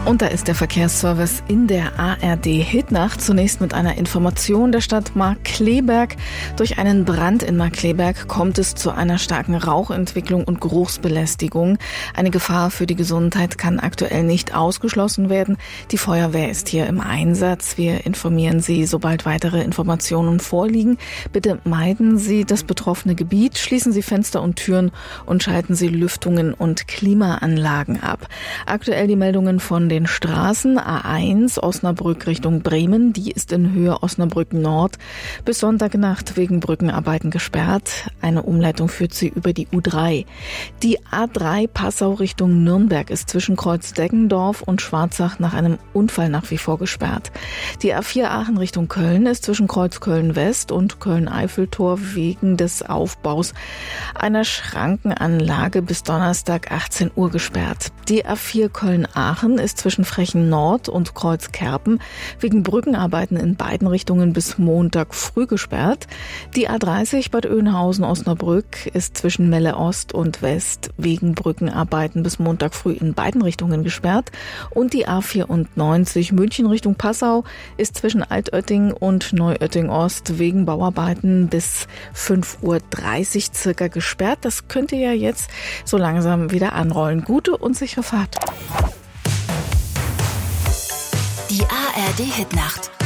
Und da ist der Verkehrsservice in der ARD Hitnacht. Zunächst mit einer Information der Stadt Markkleeberg. Durch einen Brand in Markkleeberg kommt es zu einer starken Rauchentwicklung und Geruchsbelästigung. Eine Gefahr für die Gesundheit kann aktuell nicht ausgeschlossen werden. Die Feuerwehr ist hier im Einsatz. Wir informieren Sie, sobald weitere Informationen vorliegen. Bitte meiden Sie das betroffene Gebiet, schließen Sie Fenster und Türen und schalten Sie Lüftungen und Klimaanlagen ab. Aktuell die Meldungen von den Straßen. A1 Osnabrück Richtung Bremen, die ist in Höhe Osnabrück Nord bis Sonntagnacht wegen Brückenarbeiten gesperrt. Eine Umleitung führt sie über die U3. Die A3 Passau Richtung Nürnberg ist zwischen Kreuz Deggendorf und Schwarzach nach einem Unfall nach wie vor gesperrt. Die A4 Aachen Richtung Köln ist zwischen Kreuz Köln West und Köln-Eiffeltor wegen des Aufbaus einer Schrankenanlage bis Donnerstag 18 Uhr gesperrt. Die A4 Köln-Aachen ist zwischen Frechen Nord und Kreuz Kerpen wegen Brückenarbeiten in beiden Richtungen bis Montag früh gesperrt. Die A30 Bad Oeynhausen-Osnabrück ist zwischen Melle Ost und West wegen Brückenarbeiten bis Montag früh in beiden Richtungen gesperrt. Und die A94 München Richtung Passau ist zwischen Altötting und Neuötting Ost wegen Bauarbeiten bis 5:30 Uhr circa gesperrt. Das könnte ja jetzt so langsam wieder anrollen. Gute und sichere Fahrt. Die ARD Hitnacht.